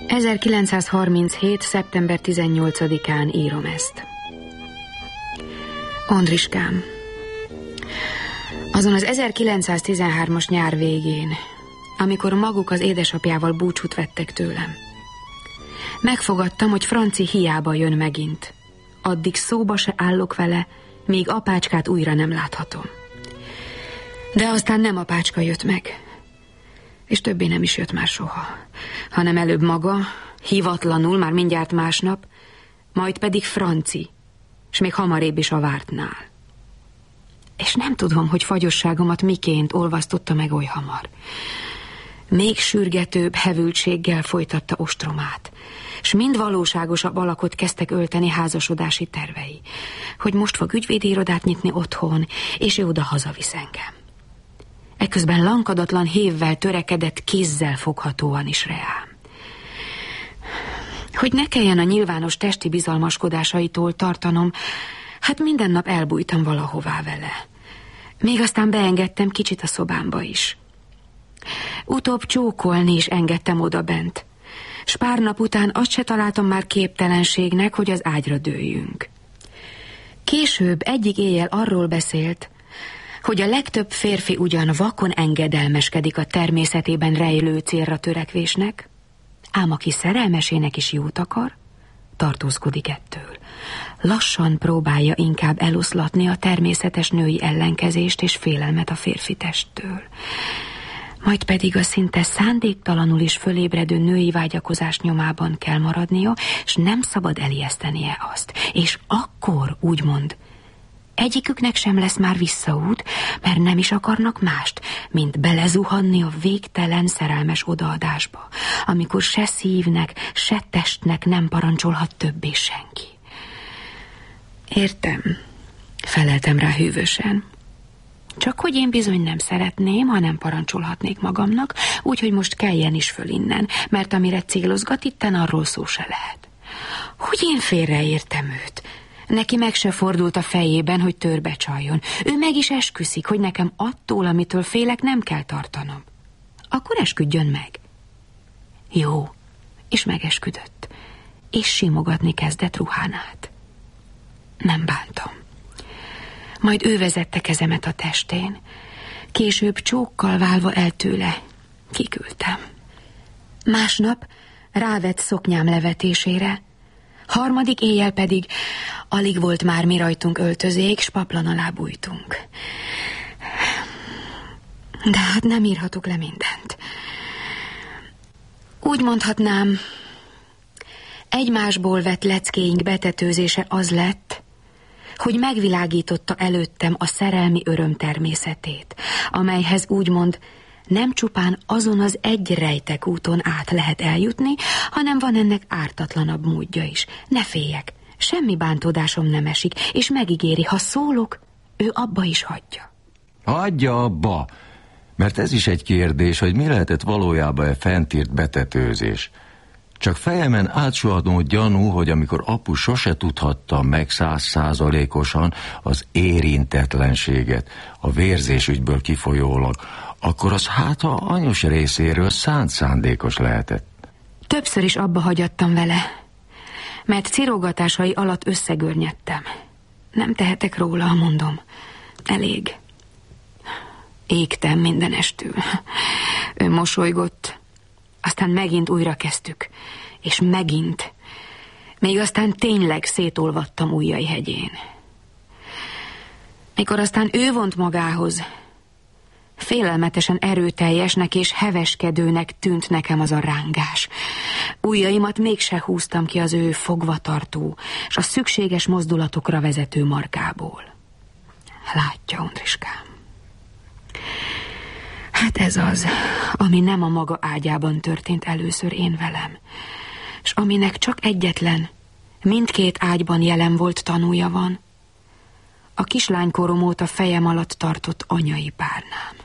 1937. szeptember 18-án írom ezt. Ondriskám, azon az 1913-as nyár végén, amikor maguk az édesapjával búcsút vettek tőlem, megfogadtam, hogy Franci hiába jön megint. Addig szóba se állok vele, míg apácskát újra nem láthatom. De aztán nem apácska jött meg, és többé nem is jött már soha, hanem előbb maga, hivatlanul, már mindjárt másnap, majd pedig Franci, és még hamarébb is a vártnál. És nem tudom, hogy fagyosságomat miként olvasztotta meg oly hamar. Még sürgetőbb hevültséggel folytatta ostromát, s mind valóságosabb alakot kezdtek ölteni házasodási tervei, hogy most fog ügyvédi irodát nyitni otthon, és ő oda hazavisz engem. Eközben lankadatlan hévvel törekedett, kézzel foghatóan is reám. Hogy ne kelljen a nyilvános testi bizalmaskodásaitól tartanom, hát minden nap elbújtam valahová vele. Még aztán beengedtem kicsit a szobámba is. Utóbb csókolni is engedtem oda bent, s pár nap után azt se találtam már képtelenségnek, hogy az ágyra dőljünk. Később egyik éjjel arról beszélt, hogy a legtöbb férfi ugyan vakon engedelmeskedik a természetében rejlő célra törekvésnek, ám aki szerelmesének is jót akar, tartózkodik ettől. Lassan próbálja inkább eloszlatni a természetes női ellenkezést és félelmet a férfi testtől. Majd pedig a szinte szándéktalanul is fölébredő női vágyakozás nyomában kell maradnia, és nem szabad elijesztenie azt. És akkor, úgymond, egyiküknek sem lesz már visszaút, mert nem is akarnak mást, mint belezuhanni a végtelen szerelmes odaadásba, amikor se szívnek, se testnek nem parancsolhat többé senki. Értem, feleltem rá hűvösen. Csak hogy én bizony nem szeretném, ha nem parancsolhatnék magamnak, úgyhogy most keljen is föl innen, mert amire célozgat itten, arról szó se lehet. Hogy én félreértem őt. Neki meg se fordult a fejében, hogy törbe csaljon. Ő meg is esküszik, hogy nekem attól, amitől félek, nem kell tartanom. Akkor esküdjön meg. Jó, és megesküdött, és simogatni kezdett ruhánát. Nem bántam. Majd ő vezette kezemet a testén. Később csókkal válva el tőle kiküldtem. Másnap rávett szoknyám levetésére, harmadik éjjel pedig alig volt már mi rajtunk öltözék, s paplan alá bújtunk. De hát nem írhatok le mindent. Úgy mondhatnám, egymásból vett leckéink betetőzése az lett, hogy megvilágította előttem a szerelmi öröm természetét, amelyhez úgymond nem csupán azon az egy rejtek úton át lehet eljutni, hanem van ennek ártatlanabb módja is. Ne féljek, semmi bántódásom nem esik, és megígéri, ha szólok, ő abba is hagyja. Hagyja abba, mert ez is egy kérdés, hogy mi lehetett valójában a fentírt betetőzés. Csak fejemen átsuhadó gyanú, hogy amikor apu sose tudhatta meg 100%-osan az érintetlenséget, a vérzésügyből kifolyólag, akkor az hát a anyós részéről szánt szándékos lehetett. Többször is abba hagyattam vele, mert cirógatásai alatt összegörnyedtem. Nem tehetek róla, mondom. Elég. Égtem mindenestül. Ő mosolygott, aztán megint újra kezdtük, és megint, még aztán tényleg szétolvattam ujjai hegyén. Mikor aztán ő vont magához, félelmetesen erőteljesnek és heveskedőnek tűnt nekem az a rángás. Ujjaimat mégse húztam ki az ő fogvatartó, és a szükséges mozdulatokra vezető markából. Látja, Ondriskám. Hát ez az, ami nem a maga ágyában történt először én velem, és aminek csak egyetlen, mindkét ágyban jelen volt tanúja van, a kislánykorom óta fejem alatt tartott anyai párnám.